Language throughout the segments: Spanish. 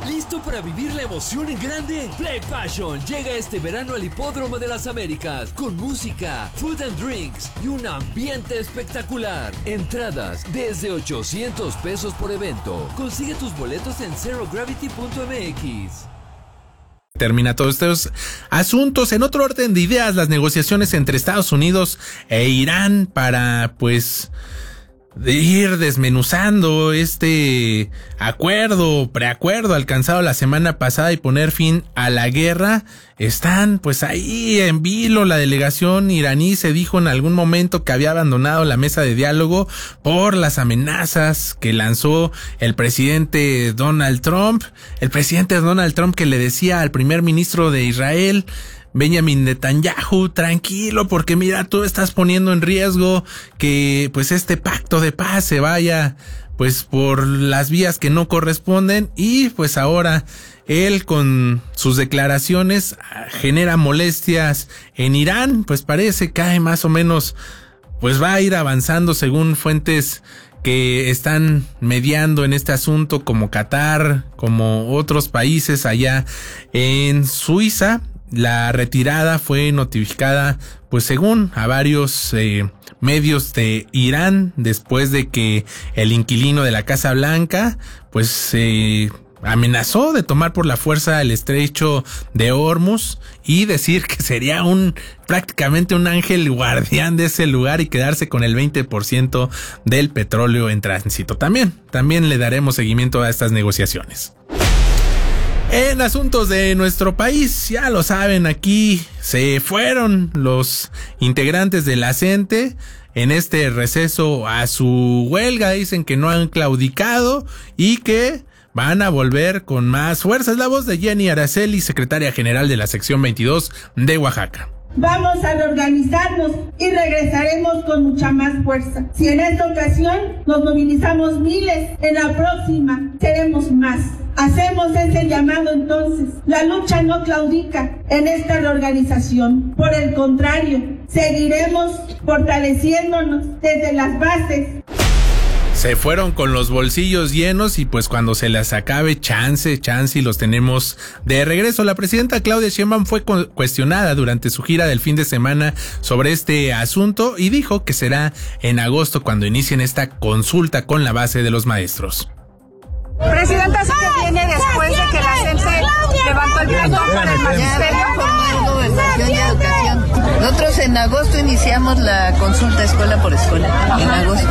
¿Listo para vivir la emoción en grande? Play Passion llega este verano al Hipódromo de las Américas con música, food and drinks y un ambiente espectacular. Entradas desde $800 por evento. Consigue tus boletos en zerogravity.mx. Termina todos estos asuntos. En otro orden de ideas, las negociaciones entre Estados Unidos e Irán para, de ir desmenuzando este preacuerdo alcanzado la semana pasada y poner fin a la guerra, están ahí en vilo. La delegación iraní se dijo en algún momento que había abandonado la mesa de diálogo por las amenazas que lanzó el presidente Donald Trump. El presidente Donald Trump que le decía al primer ministro de Israel, Benjamin Netanyahu, tranquilo, porque mira, tú estás poniendo en riesgo que este pacto de paz se vaya por las vías que no corresponden. Y ahora él con sus declaraciones genera molestias en Irán. Parece que hay más o menos va a ir avanzando según fuentes que están mediando en este asunto, como Qatar, como otros países allá en Suiza. La retirada fue notificada, según a varios medios de Irán, después de que el inquilino de la Casa Blanca, amenazó de tomar por la fuerza el estrecho de Hormuz y decir que sería prácticamente un ángel guardián de ese lugar y quedarse con el 20% del petróleo en tránsito. También le daremos seguimiento a estas negociaciones. En asuntos de nuestro país, ya lo saben, aquí se fueron los integrantes de la CENTE en este receso a su huelga. Dicen que no han claudicado y que van a volver con más fuerza. Es la voz de Jenny Araceli, secretaria general de la sección 22 de Oaxaca. Vamos a reorganizarnos y regresaremos con mucha más fuerza. Si en esta ocasión nos movilizamos miles, en la próxima seremos más. Hacemos ese llamado entonces. La lucha no claudica en esta reorganización. Por el contrario, seguiremos fortaleciéndonos desde las bases. Se fueron con los bolsillos llenos y cuando se les acabe, chance y los tenemos de regreso. La presidenta Claudia Sheinbaum fue cuestionada durante su gira del fin de semana sobre este asunto y dijo que será en agosto cuando inicien esta consulta con la base de los maestros. Presidenta, ¿sí que viene después de que la CENTE levantó el veto para el magisterio? Gobernación y Educación. Nosotros en agosto iniciamos la consulta escuela por escuela, en agosto.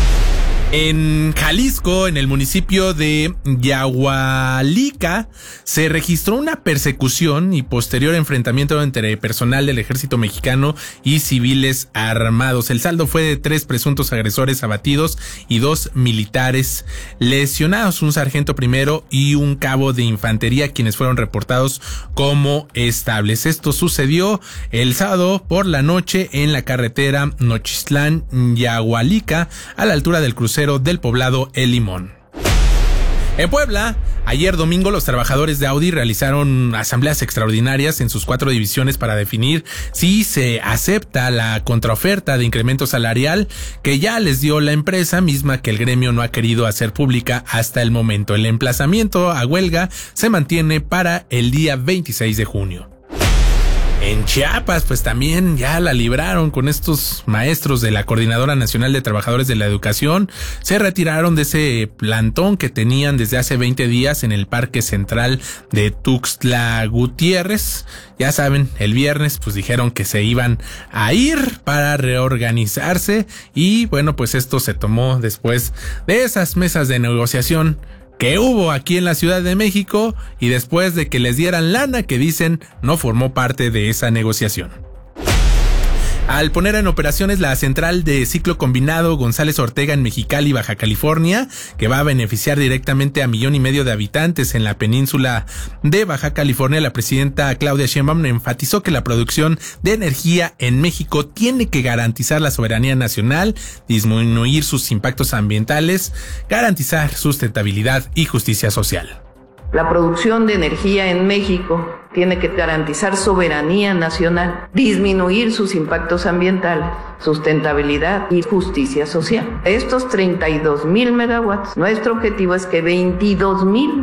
En Jalisco, en el municipio de Yahualica, se registró una persecución y posterior enfrentamiento entre personal del ejército mexicano y civiles armados. El saldo fue de 3 presuntos agresores abatidos y 2 militares lesionados, un sargento primero y un cabo de infantería, quienes fueron reportados como estables. Esto sucedió el sábado por la noche en la carretera Nochistlán-Yahualica, a la altura del crucero del poblado El Limón. En Puebla, ayer domingo, los trabajadores de Audi realizaron asambleas extraordinarias en sus 4 divisiones para definir si se acepta la contraoferta de incremento salarial que ya les dio la empresa, misma que el gremio no ha querido hacer pública hasta el momento. El emplazamiento a huelga se mantiene para el día 26 de junio. En Chiapas, también ya la libraron con estos maestros de la Coordinadora Nacional de Trabajadores de la Educación. Se retiraron de ese plantón que tenían desde hace 20 días en el Parque Central de Tuxtla Gutiérrez. Ya saben, el viernes dijeron que se iban a ir para reorganizarse y esto se tomó después de esas mesas de negociación que hubo aquí en la Ciudad de México y después de que les dieran lana que dicen no formó parte de esa negociación. Al poner en operaciones la central de ciclo combinado González Ortega en Mexicali, Baja California, que va a beneficiar directamente a 1,5 millones de habitantes en la península de Baja California, la presidenta Claudia Sheinbaum enfatizó que la producción de energía en México tiene que garantizar la soberanía nacional, disminuir sus impactos ambientales, garantizar sustentabilidad y justicia social. La producción de energía en México tiene que garantizar soberanía nacional, disminuir sus impactos ambientales, sustentabilidad y justicia social. Estos 32,000 megawatts, nuestro objetivo es que 22,000